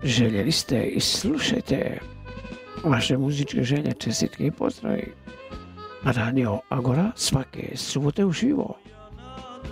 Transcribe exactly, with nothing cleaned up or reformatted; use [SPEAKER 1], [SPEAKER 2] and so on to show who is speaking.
[SPEAKER 1] željeli ste i slušajte vaše muzičke želje, čestitke i pozdravi. Radio Agora svake subote uživo.